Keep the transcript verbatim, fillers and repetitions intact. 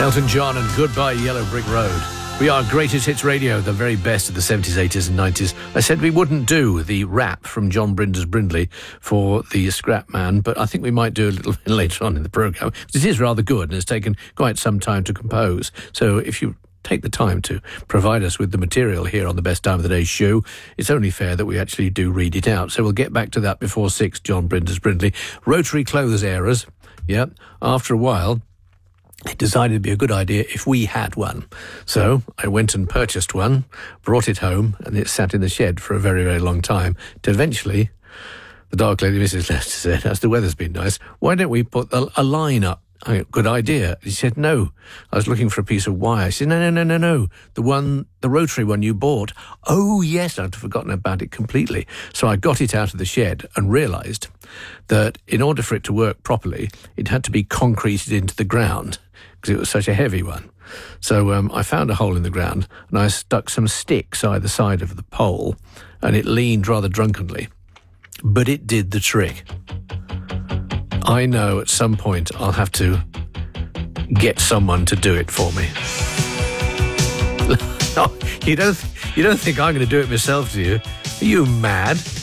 Elton John and Goodbye Yellow Brick Road. We are Greatest Hits Radio, the very best of the seventies, eighties and nineties. I said we wouldn't do the rap from John Brinders Brindley for the Scrap Man, but I think we might do a little bit later on in the programme. It is rather good and it's taken quite some time to compose. So if you take the time to provide us with the material here on the Best Time of the Day show, it's only fair that we actually do read it out. So we'll get back to that before six, John Brinders Brindley. Rotary clothes errors. Yeah, after a while, it decided it'd be a good idea if we had one. So I went and purchased one, brought it home, and it sat in the shed for a very, very long time. To eventually, the dark lady, Missus Lester, said, as the weather's been nice, why don't we put a, a line up? I go, good idea. He said, no. I was looking for a piece of wire. She said, no, no, no, no, no. The one, the rotary one you bought. Oh, yes, I'd forgotten about it completely. So I got it out of the shed and realised that in order for it to work properly, it had to be concreted into the ground because it was such a heavy one. So um, I found a hole in the ground and I stuck some sticks either side of the pole and it leaned rather drunkenly. But it did the trick. I know at some point I'll have to get someone to do it for me. No, you don't, you don't think I'm going to do it myself, do you? Are you mad?